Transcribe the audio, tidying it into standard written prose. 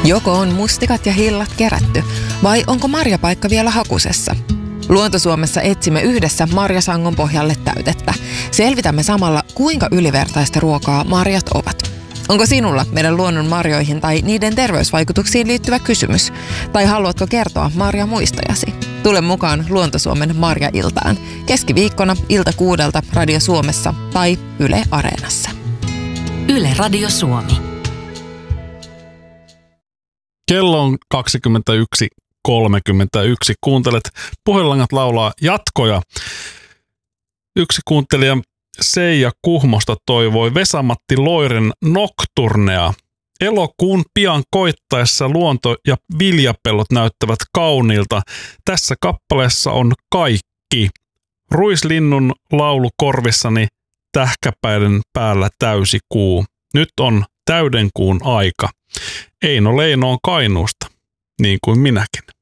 Joko on mustikat ja hillat kerätty, vai onko marjapaikka vielä hakusessa? Luontosuomessa etsimme yhdessä marjasangon pohjalle täytettä. Selvitämme samalla, kuinka ylivertaista ruokaa marjat ovat. Onko sinulla meidän luonnon marjoihin tai niiden terveysvaikutuksiin liittyvä kysymys? Tai haluatko kertoa marjamuistojasi? Tule mukaan Luontosuomen Marja-iltaan. Keskiviikkona ilta 6 Radio Suomessa tai Yle Areenassa. Yle Radio Suomi. Kello on 21.31. Kuuntelet Puhelinlangat laulaa jatkoja. Yksi kuuntelija Seija Kuhmosta toivoi Vesa-Matti Loiren Nocturnea. Elokuun pian koittaessa luonto ja viljapellot näyttävät kauniilta. Tässä kappaleessa on kaikki. Ruislinnun laulu korvissani, tähkäpäiden päällä täysi kuu. Nyt on täyden kuun aika. Eino Leino on Kainuusta, niin kuin minäkin.